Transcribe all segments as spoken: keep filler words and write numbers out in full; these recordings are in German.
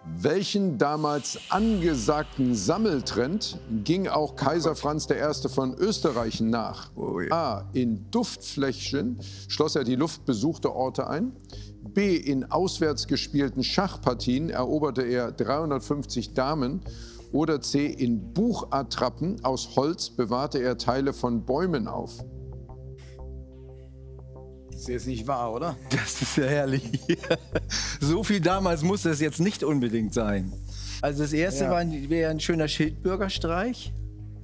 Welchen damals angesagten Sammeltrend ging auch Kaiser Franz der Erste von Österreich nach? Oh je. A. In Duftfläschchen schloss er die luftbesuchte Orte ein. B. In auswärts gespielten Schachpartien eroberte er dreihundertfünfzig Damen. Oder C. In Buchattrappen aus Holz bewahrte er Teile von Bäumen auf. Das ist jetzt nicht wahr, oder? Das ist ja herrlich. So viel damals muss das jetzt nicht unbedingt sein. Also das erste Ja. war ein- wäre ein schöner Schildbürgerstreich.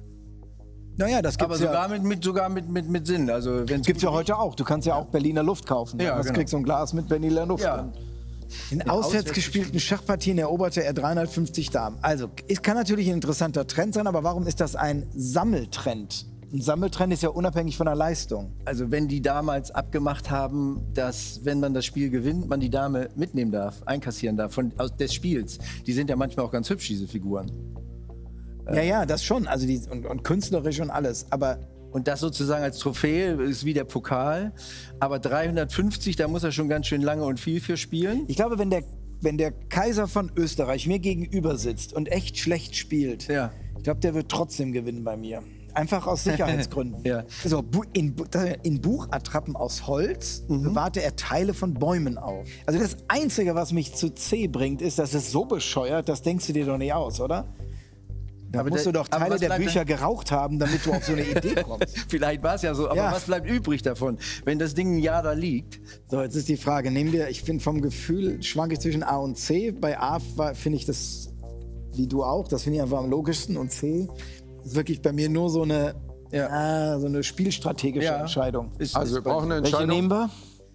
Naja, das Aber gibt's sogar, ja, mit, mit, sogar mit, mit, mit Sinn. Also wenn's gibt's ja gut- heute auch. Du kannst ja auch Berliner Luft kaufen. Ja, Das genau. kriegst du ein Glas mit Berliner Luft. Ja. drin. In Ja, auswärts auswärts gespielten Schachpartien eroberte er dreihundertfünfzig Damen. Also, es kann natürlich ein interessanter Trend sein, aber warum ist das ein Sammeltrend? Ein Sammeltrend ist ja unabhängig von der Leistung. Also wenn die damals abgemacht haben, dass wenn man das Spiel gewinnt, man die Dame mitnehmen darf, einkassieren darf von, aus des Spiels. Die sind ja manchmal auch ganz hübsch, diese Figuren. Ja, ja, das schon. Also die, und, und künstlerisch und alles. Aber Und das sozusagen als Trophäe ist wie der Pokal. Aber dreihundertfünfzig, da muss er schon ganz schön lange und viel für spielen. ich glaube, wenn der, wenn der Kaiser von Österreich mir gegenüber sitzt und echt schlecht spielt, Ja. ich glaube, der wird trotzdem gewinnen bei mir. Einfach aus Sicherheitsgründen. Ja. Also Bu- in, Bu- in Buchattrappen aus Holz bewahrte er Teile von Bäumen auf. Also das Einzige, was mich zu C bringt, ist, dass es so bescheuert, das denkst du dir doch nicht aus, oder? Da Aber musst der- du doch aber Teile was der bleibt Bücher denn- geraucht haben, damit du auf so eine Idee kommst. Vielleicht war es ja so, aber Ja. was bleibt übrig davon, wenn das Ding ein Jahr da liegt? So, jetzt ist die Frage, nehmen wir, ich finde vom Gefühl, schwanke ich zwischen A und C. Bei A war- finde ich das, wie du auch, das finde ich einfach am logischsten. Und C ist wirklich bei mir nur so eine, ja. so eine spielstrategische Ja. Entscheidung. Ist, Also wir ist bei- brauchen eine Welche Entscheidung. nehmen wir?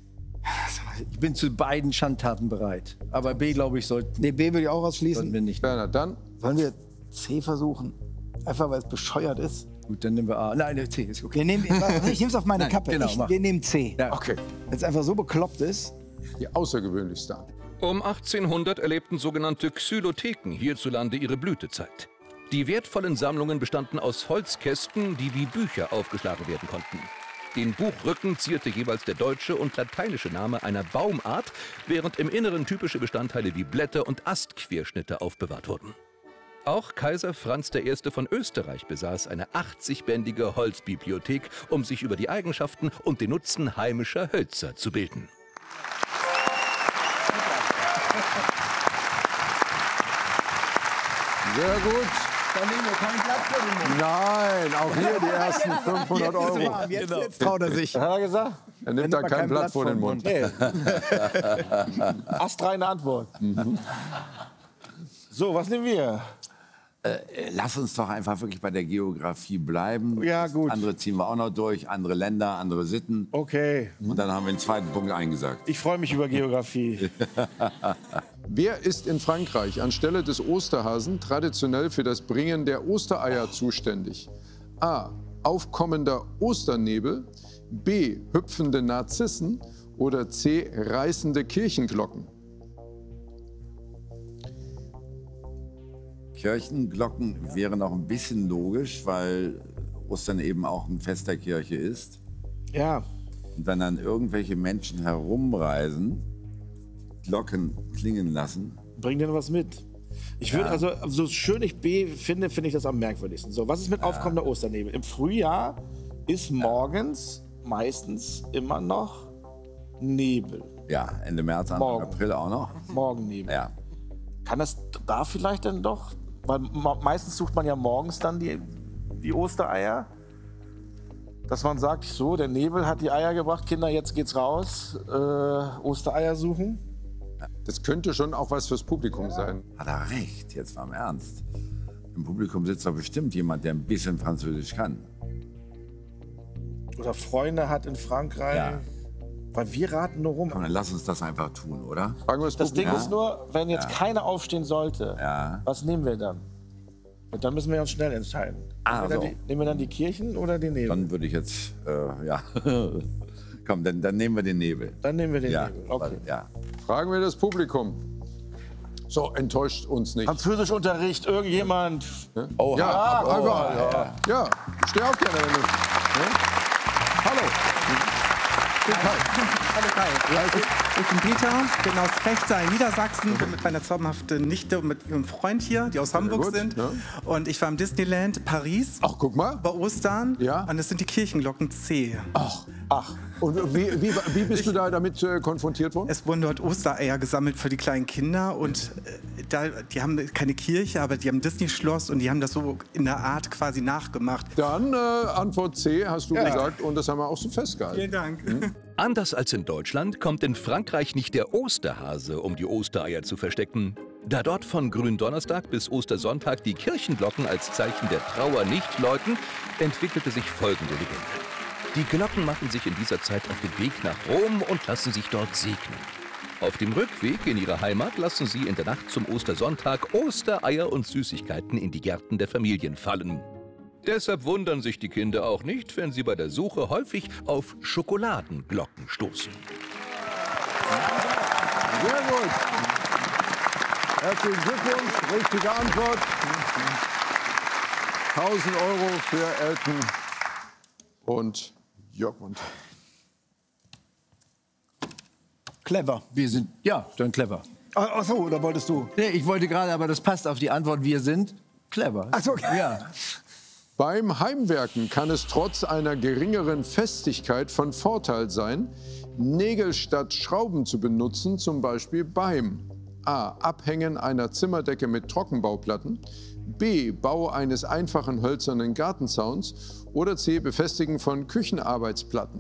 Ich bin zu beiden Schandtaten bereit. Aber B, glaube ich, sollten, Nee, B würde ich auch sollten ausschließen. wir nicht. Bernhard, dann Sollen wir C versuchen? Einfach weil es bescheuert ist. Gut, dann nehmen wir A. Nein, C ist okay. Wir nehmen, ich nehme es auf meine Nein, Kappe. genau, ich, mach. wir nehmen C. Ja. okay. Wenn es einfach so bekloppt ist. Die außergewöhnlichste Art. Um achtzehnhundert erlebten sogenannte Xylotheken hierzulande ihre Blütezeit. Die wertvollen Sammlungen bestanden aus Holzkästen, die wie Bücher aufgeschlagen werden konnten. Den Buchrücken zierte jeweils der deutsche und lateinische Name einer Baumart, während im Inneren typische Bestandteile wie Blätter und Astquerschnitte aufbewahrt wurden. Auch Kaiser Franz der Erste von Österreich besaß eine achtzigbändige Holzbibliothek, um sich über die Eigenschaften und den Nutzen heimischer Hölzer zu bilden. Sehr gut. Dann nehmen wir keinen Platz für den Mund. Nein, auch hier die ersten fünfhundert Euro. Jetzt, jetzt traut er sich. Was hat er gesagt? Er nimmt da mal kein kein Blatt Blatt vor den vom Mund. Nee. Astreine Antwort. So, was nehmen wir? Lass uns doch einfach wirklich bei der Geografie bleiben. Ja, gut. Andere ziehen wir auch noch durch, andere Länder, andere Sitten. Okay, Und dann haben wir den zweiten Punkt eingesagt. ich freue mich über Geografie. Wer ist in Frankreich anstelle des Osterhasen traditionell für das Bringen der Ostereier zuständig? A. Aufkommender Osternebel. B. Hüpfende Narzissen. Oder C. Reißende Kirchenglocken. Kirchenglocken wäre noch ein bisschen logisch, weil Ostern eben auch ein Fest der Kirche ist. Ja, Und wenn dann irgendwelche Menschen herumreisen, Glocken klingen lassen. bring dir noch was mit. Ich würde, also, so schön ich B finde, finde ich das am merkwürdigsten. So, was ist mit aufkommender Osternebel? Im Frühjahr ist morgens meistens immer noch Nebel. Ja, Ende März, Anfang Morgen. April auch noch. Morgennebel. Ja. Kann das da vielleicht denn doch? Weil ma- meistens sucht man ja morgens dann die, die Ostereier. Dass man sagt, so, der Nebel hat die Eier gebracht, Kinder, jetzt geht's raus, äh, Ostereier suchen. Das könnte schon auch was fürs Publikum sein. Hat er recht, jetzt mal im Ernst. Im Publikum sitzt doch bestimmt jemand, der ein bisschen Französisch kann. Oder Freunde hat in Frankreich. Ja. Weil wir raten nur rum. Komm, dann lass uns das einfach tun, oder? Fragen wir das, Das Ding Publikum. ist nur, wenn jetzt Ja. keiner aufstehen sollte, Ja. was nehmen wir dann? Und dann müssen wir uns schnell entscheiden. Ah, nehmen, wir dann so. die, nehmen wir dann die Kirchen oder den Nebel? Dann würde ich jetzt, äh, ja. Komm, dann, dann nehmen wir den Nebel. Dann nehmen wir den Ja, Nebel. Okay. ja. Fragen wir das Publikum. So, enttäuscht uns nicht. Französischunterricht, irgendjemand. Oh, Ja, ja. ab- einfach. Ja. ja, steh auf gerne, wenn du. Ja? Hallo. Guten Tag. Hallo Kai. Ich, ich bin Peter, bin aus Fechter in Niedersachsen, bin mit meiner zauberhaften Nichte und mit ihrem Freund hier, die aus Hamburg gut, sind. ja. Und ich war im Disneyland Paris. Ach, guck mal. Bei Ostern. Ja. Und es sind die Kirchenglocken C. Ach, ach. Und wie, wie, wie bist du da damit äh, konfrontiert worden? Es wurden dort Ostereier gesammelt für die kleinen Kinder. Und äh, da, die haben keine Kirche, aber die haben ein Disney-Schloss und die haben das so in der Art quasi nachgemacht. Dann äh, Antwort C, hast du Ja. gesagt. Und das haben wir auch so festgehalten. Vielen Dank. Hm? Anders als in Deutschland kommt in Frankreich nicht der Osterhase, um die Ostereier zu verstecken. Da dort von Gründonnerstag bis Ostersonntag die Kirchenglocken als Zeichen der Trauer nicht läuten, entwickelte sich folgende Legende. Die Glocken machen sich in dieser Zeit auf den Weg nach Rom und lassen sich dort segnen. Auf dem Rückweg in ihre Heimat lassen sie in der Nacht zum Ostersonntag Ostereier und Süßigkeiten in die Gärten der Familien fallen. Deshalb wundern sich die Kinder auch nicht, wenn sie bei der Suche häufig auf Schokoladenglocken stoßen. Sehr gut. Herzlichen Glückwunsch. Richtige Antwort. tausend Euro für Elton und Jörgmund. Clever. Wir sind, ja, dann clever. Ach ach so, oder wolltest du? Nee, ich wollte gerade, aber das passt auf die Antwort, wir sind clever. Ach so, okay. Ja. Beim Heimwerken kann es trotz einer geringeren Festigkeit von Vorteil sein, Nägel statt Schrauben zu benutzen, zum Beispiel beim A. Abhängen einer Zimmerdecke mit Trockenbauplatten, B. Bau eines einfachen hölzernen Gartenzauns oder C. Befestigen von Küchenarbeitsplatten.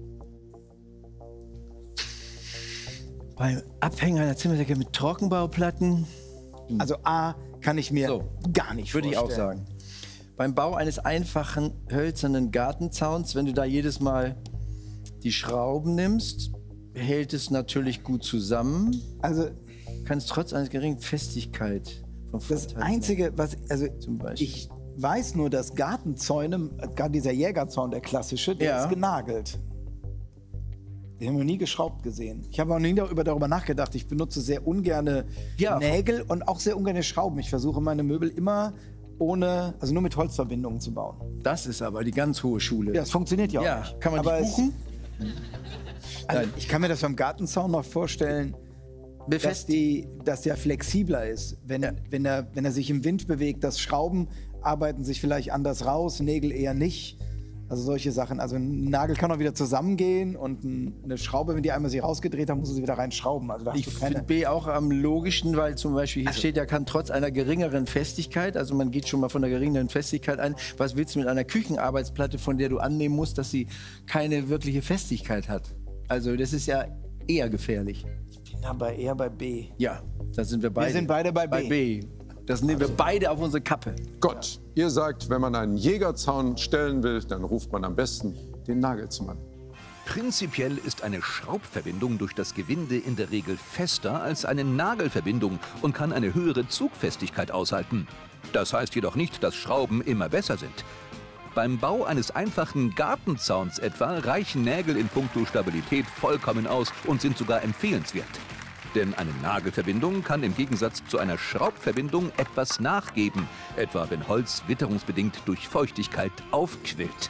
Beim Abhängen einer Zimmerdecke mit Trockenbauplatten Also A kann ich mir So. gar nicht würde ich auch vorstellen. sagen. Beim Bau eines einfachen hölzernen Gartenzauns, wenn du da jedes Mal die Schrauben nimmst, hält es natürlich gut zusammen, Also kann es trotz einer geringen Festigkeit von das Vorteil Einzige, was, also Zum Beispiel. ich weiß nur, dass Gartenzäune, gerade dieser Jägerzaun, der klassische, der Ja. ist genagelt. Den haben wir nie geschraubt gesehen. Ich habe auch nie darüber, darüber nachgedacht. Ich benutze sehr ungerne Ja. Nägel und auch sehr ungerne Schrauben. Ich versuche meine Möbel immer ohne, also nur mit Holzverbindungen zu bauen. sein. Das ist aber die ganz hohe Schule. Ja, es funktioniert ja auch Ja, nicht. kann man Aber nicht es- buchen? Also ich kann mir das beim Gartenzaun noch vorstellen, dass, Befest die, dass der flexibler ist. Wenn, Ja. wenn, er, wenn er sich im Wind bewegt, das Schrauben arbeiten sich vielleicht anders raus, Nägel eher nicht. Also solche Sachen. Also ein Nagel kann auch wieder zusammengehen und ein- eine Schraube, wenn die einmal sich rausgedreht haben, muss sie wieder reinschrauben. Also da hast Ich du finde keine... B auch am logischsten, weil zum Beispiel hier steht ja, kann trotz einer geringeren Festigkeit, also man geht schon mal von der geringeren Festigkeit ein, was willst du mit einer Küchenarbeitsplatte, von der du annehmen musst, dass sie keine wirkliche Festigkeit hat? Also das ist ja eher gefährlich. Ich bin aber eher bei B. Ja, da sind wir beide. sind beide bei B. Bei B. Das nehmen wir beide auf unsere Kappe. Gott, ihr sagt, wenn man einen Jägerzaun stellen will, dann ruft man am besten den Nagelsmann. Prinzipiell ist eine Schraubverbindung durch das Gewinde in der Regel fester als eine Nagelverbindung und kann eine höhere Zugfestigkeit aushalten. Das heißt jedoch nicht, dass Schrauben immer besser sind. Beim Bau eines einfachen Gartenzauns etwa reichen Nägel in puncto Stabilität vollkommen aus und sind sogar empfehlenswert. Denn eine Nagelverbindung kann im Gegensatz zu einer Schraubverbindung etwas nachgeben, etwa wenn Holz witterungsbedingt durch Feuchtigkeit aufquillt.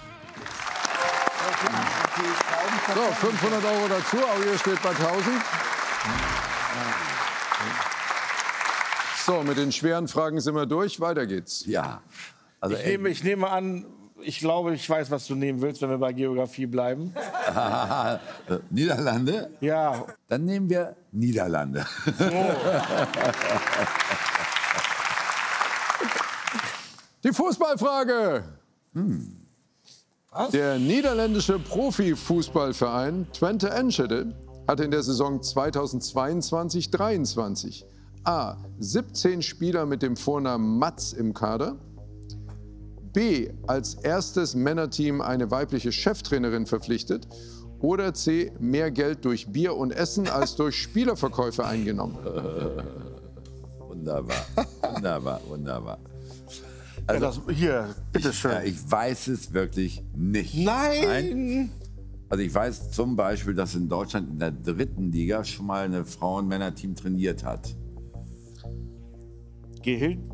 So, fünfhundert Euro dazu, auch ihr steht bei tausend. So, mit den schweren Fragen sind wir durch. Weiter geht's. Ja. Also Ich nehme, ich nehme an, ich glaube, ich weiß, was du nehmen willst, wenn wir bei Geografie bleiben. äh, Niederlande? Ja, Dann nehmen wir Niederlande. Die Fußballfrage. Der niederländische Profifußballverein Twente Enschede hat in der Saison zweitausendzweiundzwanzig dreiundzwanzig A. siebzehn Spieler mit dem Vornamen Mats im Kader, B. als erstes Männerteam eine weibliche Cheftrainerin verpflichtet oder C. mehr Geld durch Bier und Essen als durch Spielerverkäufe eingenommen. Wunderbar, wunderbar, wunderbar. also das, hier, bitteschön. Ja, ich weiß es wirklich nicht. Nein! Also ich weiß zum Beispiel, dass in Deutschland in der dritten Liga schon mal eine Frauen-Männer-Team trainiert hat. Gehild,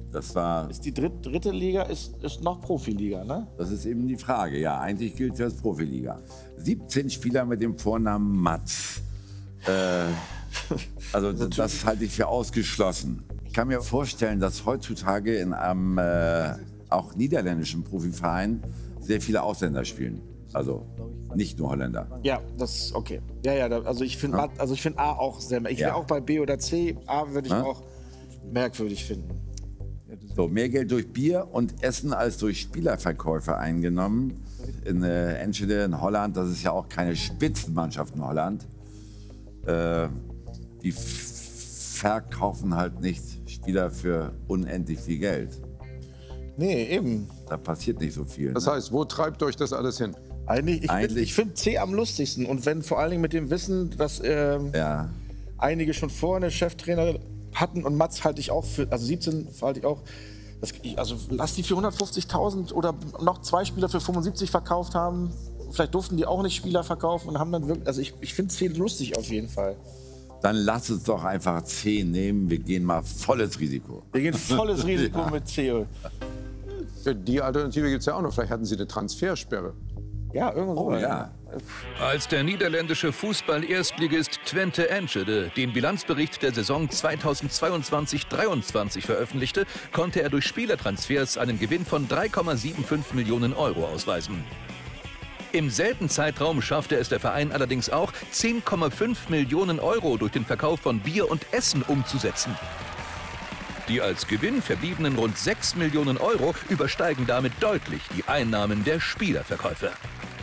Das war. Ist die dritt, dritte Liga ist, ist noch Profiliga, ne? Das ist eben die Frage. Ja, eigentlich gilt es als Profiliga. siebzehn Spieler mit dem Vornamen Mats. Äh, also das halte ich für ausgeschlossen. Ich kann mir vorstellen, dass heutzutage in einem äh, auch niederländischen Profiverein sehr viele Ausländer spielen. Also nicht nur Holländer. Ja, das ist okay. Ja, ja, da, also ich finde Ja. also ich finde A auch sehr. Ich Ja. wäre auch bei B oder C. A würde ich Ja. auch merkwürdig finden. So, mehr Geld durch Bier und Essen als durch Spielerverkäufe eingenommen. In äh, Enschede in Holland, das ist ja auch keine Spitzenmannschaft in Holland. Äh, die f- verkaufen halt nicht Spieler für unendlich viel Geld. Nee, eben. Da passiert nicht so viel. Das ne? heißt, wo treibt euch das alles hin? Eigentlich, ich finde Eigentlich- find C am lustigsten. Und wenn vor allen Dingen mit dem Wissen, dass ähm, Ja, einige schon vorher eine Cheftrainerin hatten und Mats halte ich auch für, also siebzehn halte ich auch, das, ich- also lass die für hundertfünfzigtausend oder noch zwei Spieler für fünfundsiebzig verkauft haben. Vielleicht durften die auch nicht Spieler verkaufen und haben dann wirklich, also ich, ich finde es viel lustig auf jeden Fall. dann lass uns doch einfach C nehmen. Wir gehen mal volles Risiko. Wir gehen volles Risiko mit C. Die Alternative gibt es ja auch noch. Vielleicht hatten sie eine Transfersperre. Ja, irgendwo. Oh ja. Als der niederländische Fußball-Erstligist Twente Enschede den Bilanzbericht der Saison zweitausendzweiundzwanzig dreiundzwanzig veröffentlichte, konnte er durch Spielertransfers einen Gewinn von drei Komma fünfundsiebzig Millionen Euro ausweisen. Im selben Zeitraum schaffte es der Verein allerdings auch, zehn Komma fünf Millionen Euro durch den Verkauf von Bier und Essen umzusetzen. Die als Gewinn verbliebenen rund sechs Millionen Euro übersteigen damit deutlich die Einnahmen der Spielerverkäufe.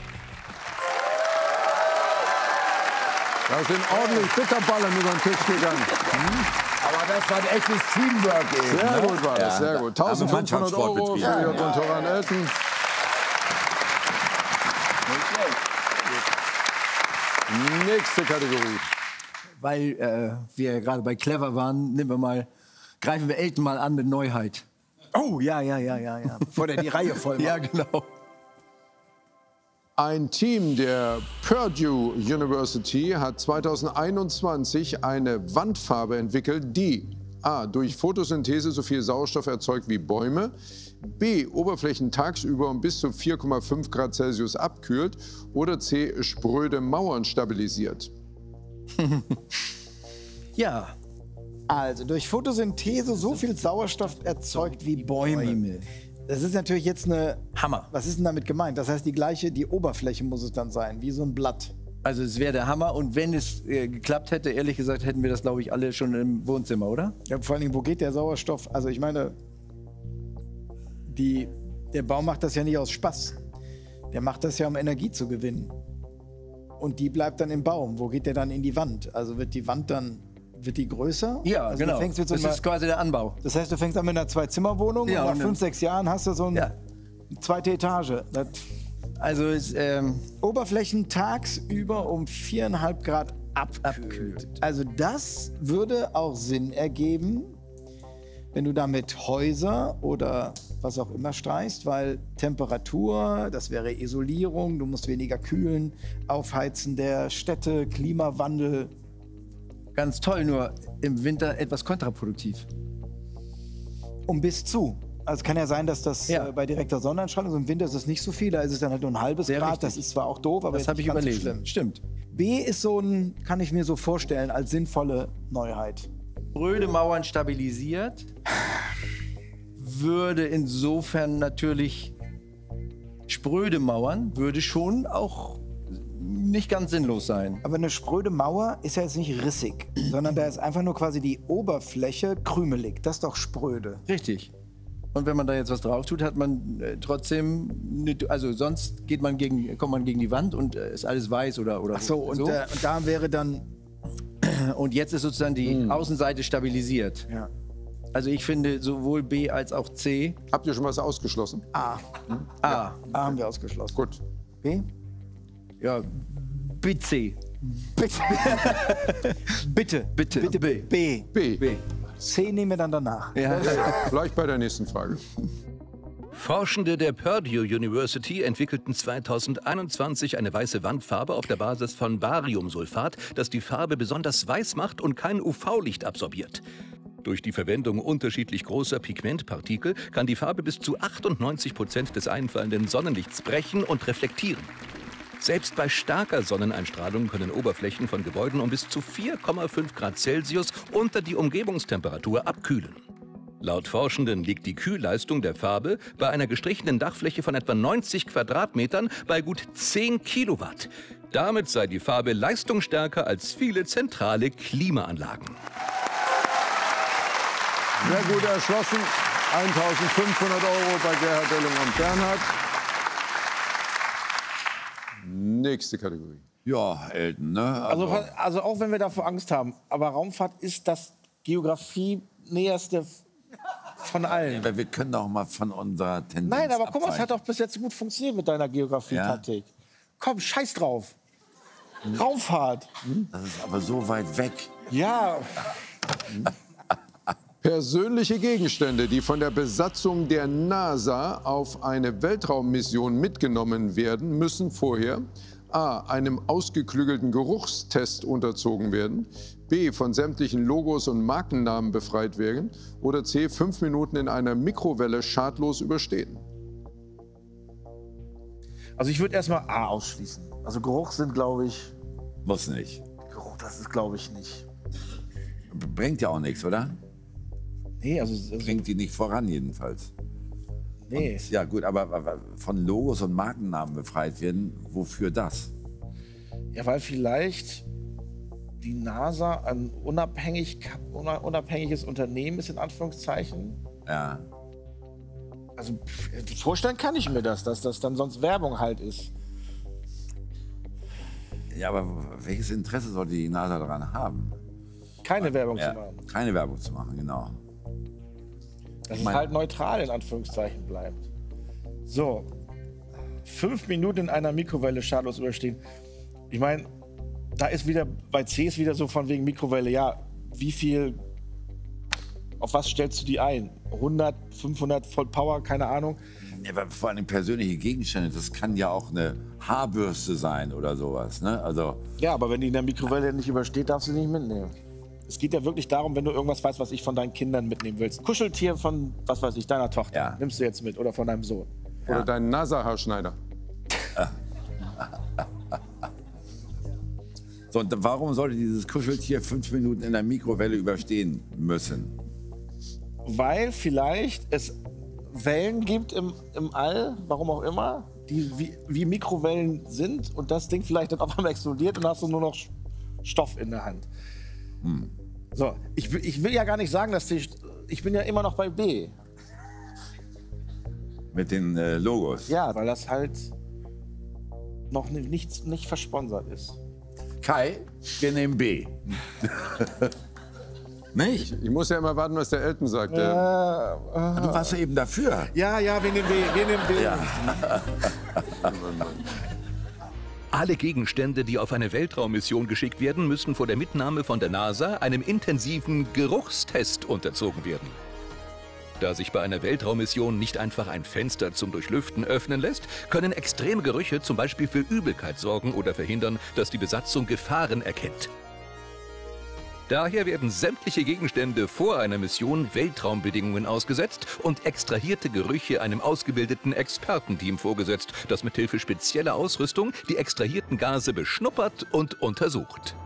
Da sind ordentlich Bitterballen über den Tisch gegangen. Aber das war ein echtes Teamwork eben. Sehr ne? gut war das, Ja, sehr da gut. haben wir eintausendfünfhundert Euro für Mannschaftssport Jörg betrieben. und Toran Elton. Nächste Kategorie. Weil äh, wir ja gerade bei Clever waren, nehmen wir mal, greifen wir Elton mal an mit Neuheit. Oh, ja, ja, ja, ja, ja. Bevor der die Reihe voll macht. Ja, genau. Ein Team der Purdue University hat zweitausendeinundzwanzig eine Wandfarbe entwickelt, die a. durch Photosynthese so viel Sauerstoff erzeugt wie Bäume, b. Oberflächen tagsüber um bis zu vier Komma fünf Grad Celsius abkühlt oder c. spröde Mauern stabilisiert. Ja, Also durch Photosynthese so viel Sauerstoff erzeugt wie Bäume. Bäume. Das ist natürlich jetzt eine. Hammer. Was ist denn damit gemeint? Das heißt, die gleiche, die Oberfläche muss es dann sein, wie so ein Blatt. Also es wäre der Hammer. Und wenn es äh, geklappt hätte, ehrlich gesagt, hätten wir das, glaube ich, alle schon im Wohnzimmer, oder? Ja, vor allen Dingen, wo geht der Sauerstoff? Also ich meine, die, der Baum macht das ja nicht aus Spaß. Der macht das ja, um Energie zu gewinnen. Und die bleibt dann im Baum. Wo geht der dann in die Wand? Also wird die Wand dann, wird die größer? Ja, also genau. Du fängst mit so das einer, ist quasi der Anbau. das heißt, du fängst an mit einer Zwei-Zimmer-Wohnung Ja, und und nach dann- fünf, sechs Jahren hast du so eine Ja. zweite Etage. Das Also es, ähm, Oberflächen tagsüber um viereinhalb Grad abkühlt. Abkühlt. Also das würde auch Sinn ergeben, wenn du damit Häuser oder was auch immer streichst, weil Temperatur, das wäre Isolierung, du musst weniger kühlen, Aufheizen der Städte, Klimawandel. ganz toll, nur im Winter etwas kontraproduktiv. Um bis zu. Also es kann ja sein, dass das Ja. äh, bei direkter Sonneneinstrahlung, so im Winter ist es nicht so viel, da ist es dann halt nur ein halbes Sehr Grad, richtig. das ist zwar auch doof, aber Das jetzt habe ich nicht ganz so überlesen. schlimm. Stimmt. B ist so ein, kann ich mir so vorstellen, als sinnvolle Neuheit. Spröde Mauern stabilisiert. Würde insofern natürlich spröde Mauern, würde schon auch nicht ganz sinnlos sein. Aber eine spröde Mauer ist ja jetzt nicht rissig, sondern da ist einfach nur quasi die Oberfläche krümelig. Das ist doch spröde. Richtig. Und wenn man da jetzt was drauf tut, hat man äh, trotzdem, ne, also sonst geht man gegen, kommt man gegen die Wand und äh, ist alles weiß oder oder Ach so, und, Äh, und da wäre dann, und jetzt ist sozusagen die Außenseite stabilisiert. ja, Also ich finde sowohl B als auch C. Habt ihr schon was ausgeschlossen? A. A. A haben wir ausgeschlossen. Gut. B? Ja, B C. Bitte. Bitte. Bitte. Bitte B. B. B. B. C nehmen wir dann danach. Ja. Gleich bei der nächsten Frage. Forschende der Purdue University entwickelten zweitausendeinundzwanzig eine weiße Wandfarbe auf der Basis von Bariumsulfat, das die Farbe besonders weiß macht und kein U V-Licht absorbiert. Durch die Verwendung unterschiedlich großer Pigmentpartikel kann die Farbe bis zu achtundneunzig Prozent des einfallenden Sonnenlichts brechen und reflektieren. Selbst bei starker Sonneneinstrahlung können Oberflächen von Gebäuden um bis zu vier Komma fünf Grad Celsius unter die Umgebungstemperatur abkühlen. Laut Forschenden liegt die Kühlleistung der Farbe bei einer gestrichenen Dachfläche von etwa neunzig Quadratmetern bei gut zehn Kilowatt. Damit sei die Farbe leistungsstärker als viele zentrale Klimaanlagen. Sehr gut erschlossen. eintausendfünfhundert Euro bei Gerhard Delling und Bernhard. Nächste Kategorie. Ja, Elton, ne? Also, also auch wenn wir davor Angst haben, aber Raumfahrt ist das Geografie-näherste von allen. Aber wir können doch mal von unserer Tendenz Nein, aber guck mal, es abweichen. hat doch bis jetzt gut funktioniert mit deiner Geografie-Taktik. Ja? Komm, scheiß drauf. Hm. Raumfahrt. Hm? Das ist aber so weit weg. Ja. Hm. Persönliche Gegenstände, die von der Besatzung der NASA auf eine Weltraummission mitgenommen werden, müssen vorher a. einem ausgeklügelten Geruchstest unterzogen werden, b. von sämtlichen Logos und Markennamen befreit werden oder c. fünf Minuten in einer Mikrowelle schadlos überstehen. Also ich würde erstmal A ausschließen. Also Geruch sind, glaube ich... Muss nicht. Geruch, das ist, glaube ich, nicht. Bringt ja auch nichts, oder? Nee, also, also... Bringt die nicht voran jedenfalls. Nee. Und, ja gut, aber, aber von Logos und Markennamen befreit werden, wofür das? Ja, weil vielleicht die NASA ein unabhängig, unabhängiges Unternehmen ist, in Anführungszeichen. Ja. Also vorstellen kann ich mir das, dass das dann sonst Werbung halt ist. Ja, aber welches Interesse sollte die NASA daran haben? Keine Werbung ja, zu machen. Keine Werbung zu machen, genau. Dass es halt neutral in Anführungszeichen bleibt. So, fünf Minuten in einer Mikrowelle schadlos überstehen. Ich meine, da ist wieder, bei C ist wieder so von wegen Mikrowelle, ja, wie viel, auf was stellst du die ein? hundert, fünfhundert Voll Power, keine Ahnung. Ja, aber vor allem persönliche Gegenstände, das kann ja auch eine Haarbürste sein oder sowas, ne? Also ja, aber wenn die in der Mikrowelle nicht übersteht, darfst du sie nicht mitnehmen. Es geht ja wirklich darum, wenn du irgendwas weißt, was ich von deinen Kindern mitnehmen willst. Kuscheltier von, was weiß ich, deiner Tochter. Ja. Nimmst du jetzt mit oder von deinem Sohn. Oder ja. dein NASA-Haarschneider. So, und warum sollte dieses Kuscheltier fünf Minuten in der Mikrowelle überstehen müssen? Weil vielleicht es Wellen gibt im, im All, warum auch immer, die wie, wie Mikrowellen sind und das Ding vielleicht dann auf einmal explodiert und dann hast du nur noch Stoff in der Hand. Hm. So, ich, ich will ja gar nicht sagen, dass die, ich bin ja immer noch bei B. Mit den äh, Logos? Ja, weil das halt noch nicht, nicht, nicht versponsert ist. Kai, wir nehmen B. Nicht? Ich, ich muss ja immer warten, was der Elton sagt. Äh, Der, äh, du warst ja eben dafür. Ja, ja, wir nehmen B. Wir nehmen B. Ja. Alle Gegenstände, die auf eine Weltraummission geschickt werden, müssen vor der Mitnahme von der NASA einem intensiven Geruchstest unterzogen werden. Da sich bei einer Weltraummission nicht einfach ein Fenster zum Durchlüften öffnen lässt, können extreme Gerüche zum Beispiel für Übelkeit sorgen oder verhindern, dass die Besatzung Gefahren erkennt. Daher werden sämtliche Gegenstände vor einer Mission Weltraumbedingungen ausgesetzt und extrahierte Gerüche einem ausgebildeten Expertenteam vorgesetzt, das mithilfe spezieller Ausrüstung die extrahierten Gase beschnuppert und untersucht.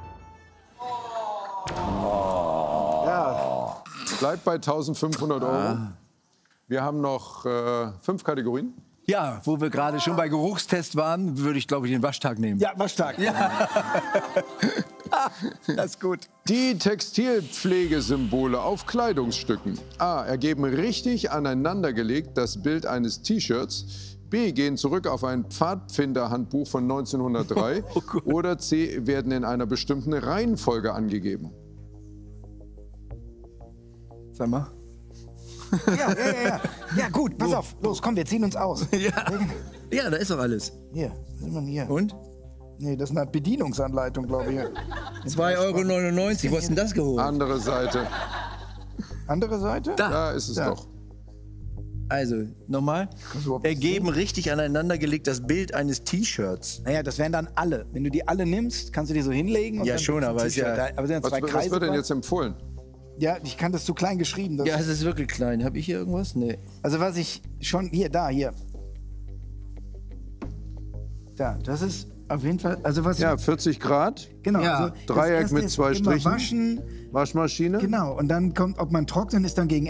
ja. Bleibt bei eintausendfünfhundert Euro. Wir haben noch äh, fünf Kategorien. Ja, wo wir gerade schon bei Geruchstest waren, würde ich, glaube ich, den Waschtag nehmen. Ja, Waschtag. Ja. Das ist gut. Die Textilpflegesymbole auf Kleidungsstücken. A. ergeben richtig aneinandergelegt das Bild eines T-Shirts. B. gehen zurück auf ein Pfadfinderhandbuch von neunzehnhundertdrei. Oh, oder C. werden in einer bestimmten Reihenfolge angegeben. Sag mal. Ja, ja, ja, ja. Ja, gut, pass auf. Los, komm, wir ziehen uns aus. Ja, ja, da ist doch alles. Hier, was ist man hier? Und? Nee, das ist eine Bedienungsanleitung, glaube ich. zwei Euro neunundneunzig, wo hast denn das geholt? Andere Seite. Andere Seite? Da. Da ist es Ja. doch. Also, nochmal. überhaupt Ergeben richtig aneinandergelegt das Bild eines T-Shirts. Naja, das wären dann alle. Wenn du die alle nimmst, kannst du die so hinlegen. Und Ja, dann schon, ist ein aber ist T-Shirt ja- da. Aber sind ja Was, zwei was Kreise wird denn dran. jetzt empfohlen? Ja, ich kann das zu klein geschrieben. Das Ja, es ist wirklich klein. Habe ich hier irgendwas? Nee. Also was ich schon, hier, da, hier. Da, das ist auf jeden Fall, also was Ja, vierzig Grad, genau. Ja. Also das Dreieck erste mit ist zwei immer Strichen. Waschen, Waschmaschine. genau. Und dann kommt, ob man trocknen ist dann gegen